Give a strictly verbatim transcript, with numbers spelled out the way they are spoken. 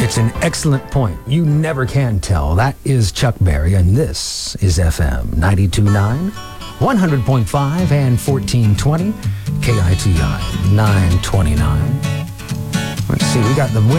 It's an excellent point. You never can tell. That is Chuck Berry, and this is F M ninety-two point nine, one hundred point five, and fourteen twenty, K I T I nine twenty-nine. Let's see, we got the